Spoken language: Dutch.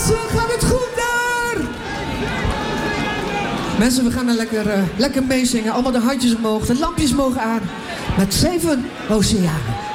Mensen, gaat het goed daar? Mensen, we gaan er lekker meezingen. Allemaal de handjes omhoog, de lampjes mogen aan. Met 7 oceanen.